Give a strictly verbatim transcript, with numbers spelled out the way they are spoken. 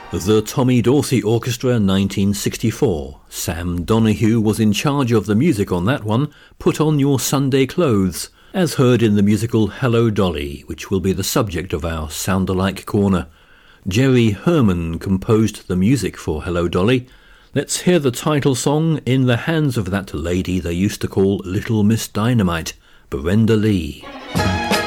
The Tommy Dorsey Orchestra, nineteen sixty-four. Sam Donahue was in charge of the music on that one. Put on your Sunday clothes, as heard in the musical Hello Dolly, which will be the subject of our Sound-alike corner. Jerry Herman composed the music for Hello Dolly. Let's hear the title song, In the Hands of That Lady They Used to Call Little Miss Dynamite, Brenda Lee.